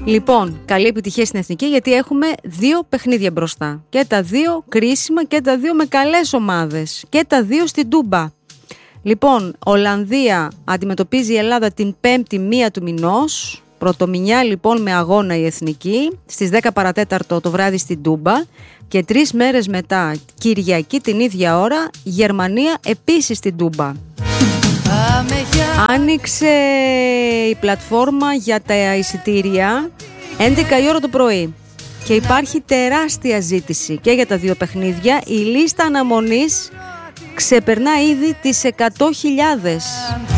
Λοιπόν, καλή επιτυχία στην Εθνική, γιατί έχουμε 2 παιχνίδια μπροστά. Και τα 2 κρίσιμα και τα 2 με καλές ομάδες. Και τα 2 στην Τούμπα. Λοιπόν, Ολλανδία αντιμετωπίζει η Ελλάδα την 5η 1 του μηνός. Πρωτομηνιά λοιπόν με αγώνα η Εθνική. Στις 10 παρατέταρτο το βράδυ στην Τούμπα. Και 3 μέρες μετά, Κυριακή την ίδια ώρα, Γερμανία επίσης στην Τούμπα. Άνοιξε η πλατφόρμα για τα εισιτήρια 11 η ώρα το πρωί και υπάρχει τεράστια ζήτηση και για τα 2 παιχνίδια. Η λίστα αναμονής ξεπερνά ήδη τις 100.000.